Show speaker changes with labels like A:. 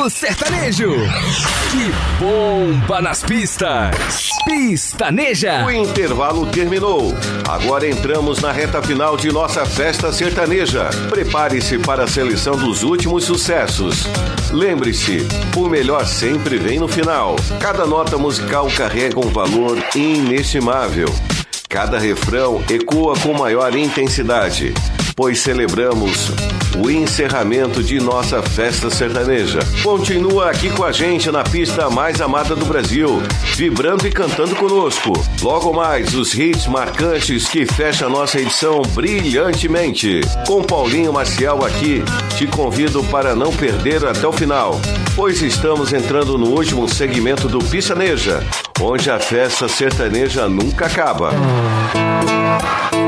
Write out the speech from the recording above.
A: do sertanejo. Que bomba nas pistas. Pistaneja.
B: O intervalo terminou. Agora entramos na reta final de nossa festa sertaneja. Prepare-se para a seleção dos últimos sucessos. Lembre-se, o melhor sempre vem no final. Cada nota musical carrega um valor inestimável. Cada refrão ecoa com maior intensidade, pois celebramos o encerramento de nossa festa sertaneja. Continua aqui com a gente na pista mais amada do Brasil, vibrando e cantando conosco. Logo mais, os hits marcantes que fecham nossa edição brilhantemente. Com Paulinho Maciel aqui, te convido para não perder até o final, pois estamos entrando no último segmento do Pistaneja, onde a festa sertaneja nunca acaba.